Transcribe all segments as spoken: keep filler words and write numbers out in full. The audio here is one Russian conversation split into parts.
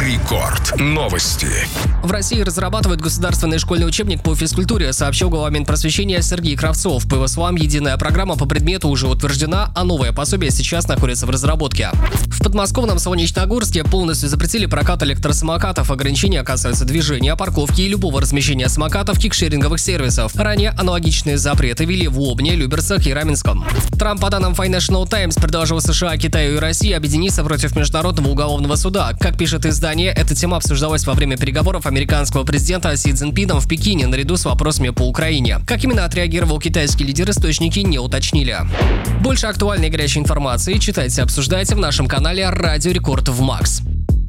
Рекорд. Новости. В России разрабатывают государственный школьный учебник по физкультуре, сообщил глава Минпросвещения Сергей Кравцов. По его словам, единая программа по предмету уже утверждена, а новое пособие сейчас находится в разработке. В подмосковном Солнечногорске полностью запретили прокат электросамокатов. Ограничения касаются движения, парковки и любого размещения самокатов в кикшеринговых сервисов. Ранее аналогичные запреты ввели в Лобне, Люберцах и Раменском. Трамп, по данным Financial Times, предложил США, Китаю и России объединиться против Международного уголовного суда. Как пишет издание, эта тема обсуждалась во время переговоров американского президента Си Цзиньпином в Пекине наряду с вопросами по Украине. Как именно отреагировал китайский лидер, источники не уточнили. Больше актуальной и горячей информации читайте и обсуждайте в нашем канале Радио Рекорд в Макс.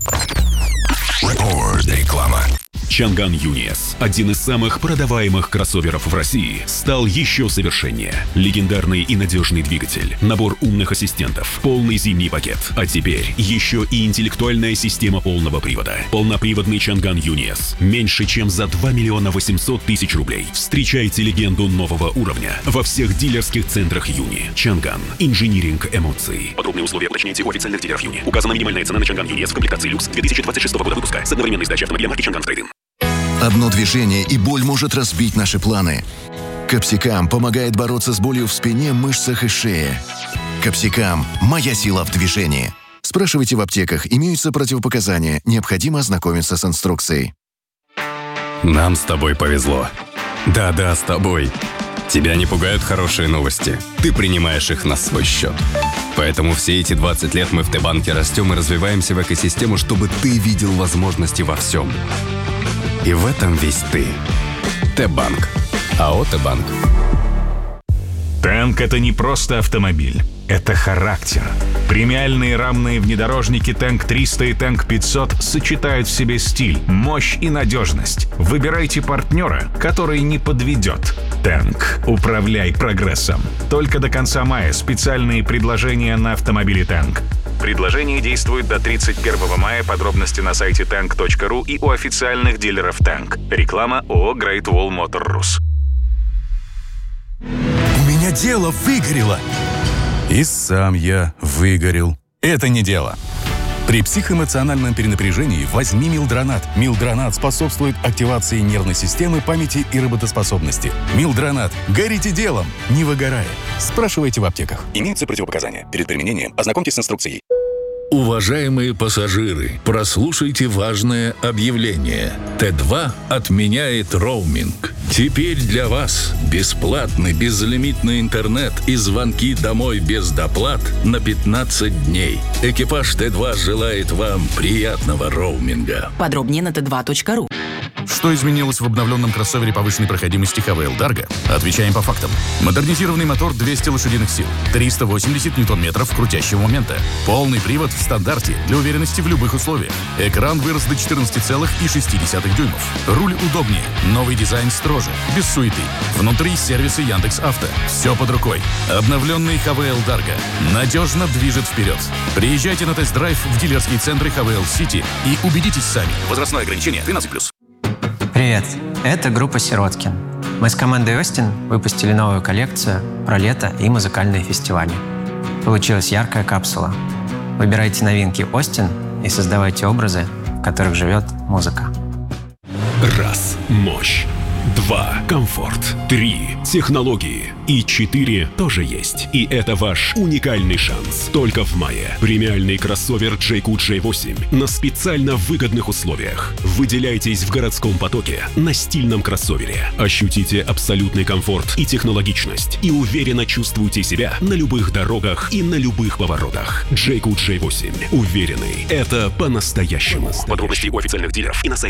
Реклама. Чанган Юни эс, один из самых продаваемых кроссоверов в России, стал еще совершеннее. Легендарный и надежный двигатель, набор умных ассистентов, полный зимний пакет. А теперь еще и интеллектуальная система полного привода. Полноприводный Чанган Юни эс. Меньше чем за два миллиона восемьсот тысяч рублей. Встречайте легенду нового уровня во всех дилерских центрах Юни. Чанган. Инжиниринг эмоций. Подробные условия уточняйте у официальных дилеров Юни. Указана минимальная цена на Чанган Юни эс в комплектации люкс две тысячи двадцать шестого года выпуска с одновременной сдачей автомобиля марки Чанган Трейд-ин. Одно движение, и боль может разбить наши планы. Капсикам помогает бороться с болью в спине, мышцах и шее. Капсикам – моя сила в движении. Спрашивайте в аптеках, имеются противопоказания, необходимо ознакомиться с инструкцией. Нам с тобой повезло. Да-да, с тобой. Тебя не пугают хорошие новости. Ты принимаешь их на свой счет. Поэтому все эти двадцать лет мы в Т-банке растем и развиваемся в экосистему, чтобы ты видел возможности во всем. И в этом весь ты. Т-банк. АО Т-банк. Танк — это не просто автомобиль. Это характер. Премиальные рамные внедорожники Танк триста и Танк пятьсот сочетают в себе стиль, мощь и надежность. Выбирайте партнера, который не подведет. Танк. Управляй прогрессом. Только до конца мая специальные предложения на автомобили Танк. Предложение действует до тридцать первого мая. Подробности на сайте танк точка ру и у официальных дилеров Танк. Реклама ООО Great Wall Motor Rus. У меня дело выгорело. И сам я выгорел. Это не дело. При психоэмоциональном перенапряжении возьми Милдронат. Милдронат способствует активации нервной системы, памяти и работоспособности. Милдронат. Горите делом, не выгорая. Спрашивайте в аптеках. Имеются противопоказания. Перед применением ознакомьтесь с инструкцией. Уважаемые пассажиры, прослушайте важное объявление. Т два отменяет роуминг. Теперь для вас бесплатный безлимитный интернет и звонки домой без доплат на пятнадцать дней. Экипаж Т два желает вам приятного роуминга. Подробнее на тэ два точка ру. Что изменилось в обновленном кроссовере повышенной проходимости ха вэ эл Dargo? Отвечаем по фактам. Модернизированный мотор двести лошадиных сил, триста восемьдесят ньютон-метров крутящего момента, полный привод в стандарте для уверенности в любых условиях. Экран вырос до четырнадцати целых шести десятых дюймов. Руль удобнее, новый дизайн строже, без суеты. Внутри сервисы Яндекс.Авто. Все под рукой. Обновленный ха вэ эл Dargo надежно движет вперед. Приезжайте на тест-драйв в дилерские центры ха вэ эл City и убедитесь сами. Возрастное ограничение тринадцать плюс. Привет, это группа Сироткин. Мы с командой Остин выпустили новую коллекцию про лето и музыкальные фестивали. Получилась яркая капсула. Выбирайте новинки Остин и создавайте образы, в которых живет музыка. Раз. Мощь. Два. Комфорт. Три. Технологии. И четыре тоже есть. И это ваш уникальный шанс. Только в мае. Премиальный кроссовер джей кью джей восемь на специально выгодных условиях. Выделяйтесь в городском потоке на стильном кроссовере. Ощутите абсолютный комфорт и технологичность. И уверенно чувствуйте себя на любых дорогах и на любых поворотах. джей кью джей восемь. Уверенный. Это по-настоящему. Подробности у официальных дилеров и на сайте